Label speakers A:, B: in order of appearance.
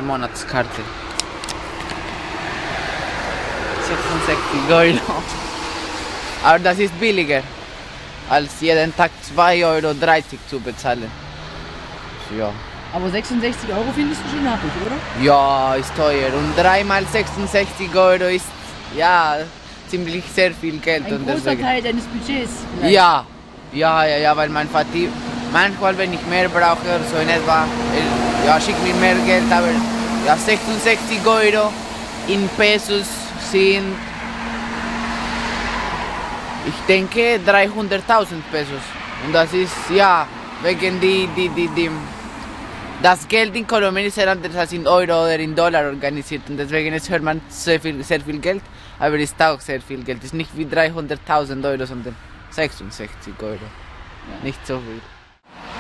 A: eine Monatskarte. 66 €. Aber das ist billiger, als jeden Tag 2,30 € zu bezahlen. Ja.
B: Aber 66 € findest du schon happig, oder?
A: Ja, ist teuer. Und 3 mal 66 € ist ja ziemlich sehr viel Geld.
B: Ein
A: und
B: großer
A: deswegen.
B: Teil deines Budgets. Vielleicht.
A: Ja, weil mein Vati manchmal, wenn ich mehr brauche oder so in etwa, ja, schickt mir mehr Geld, aber ja, 66 € in Pesos sind, ich denke, 300.000 Pesos. Und das ist, ja, wegen das Geld in Kolumbien ist sehr anders als in Euro oder in Dollar organisiert und deswegen hört man sehr viel Geld, aber es ist auch sehr viel Geld. Es ist nicht wie 300.000 €, sondern 66 €. Ja. Nicht so viel.